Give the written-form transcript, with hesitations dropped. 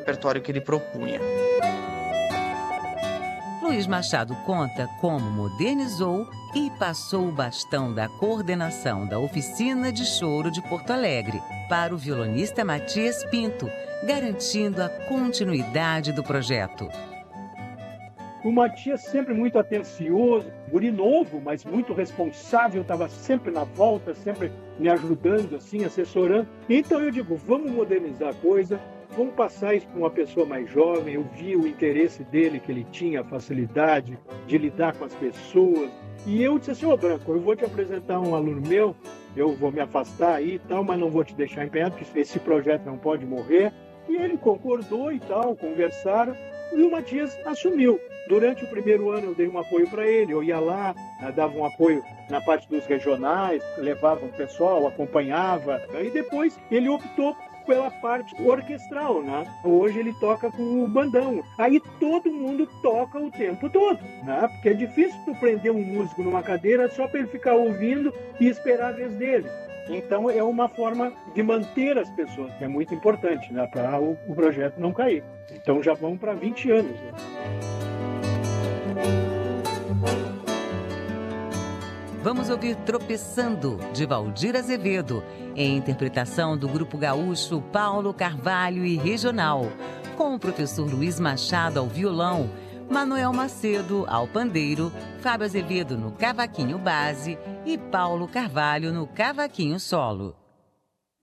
repertório que ele propunha. Luiz Machado conta como modernizou e passou o bastão da coordenação da Oficina de Choro de Porto Alegre para o violonista Matias Pinto, garantindo a continuidade do projeto. O Matias sempre muito atencioso, guri novo, mas muito responsável, estava sempre na volta, sempre me ajudando, assim, assessorando. Então eu digo, vamos modernizar a coisa, vamos passar isso para uma pessoa mais jovem. Eu vi o interesse dele, que ele tinha, a facilidade de lidar com as pessoas. E eu disse assim, ô Branco, eu vou te apresentar um aluno meu, eu vou me afastar aí e tal, mas não vou te deixar empenhado, porque esse projeto não pode morrer. E ele concordou e tal, conversaram, e o Matias assumiu. Durante o primeiro ano eu dei um apoio para ele, eu ia lá, dava um apoio na parte dos regionais, levava o pessoal, acompanhava. E depois ele optou pela parte orquestral, né? Hoje ele toca com o bandão. Aí todo mundo toca o tempo todo, né? Porque é difícil tu prender um músico numa cadeira só para ele ficar ouvindo e esperar a vez dele. Então é uma forma de manter as pessoas, que é muito importante, né? Para o projeto não cair. Então já vamos para 20 anos, né? Vamos ouvir Tropeçando, de Valdir Azevedo, em interpretação do grupo gaúcho Paulo Carvalho e Regional, com o professor Luiz Machado ao violão, Manuel Macedo ao pandeiro, Fábio Azevedo no cavaquinho base e Paulo Carvalho no cavaquinho solo.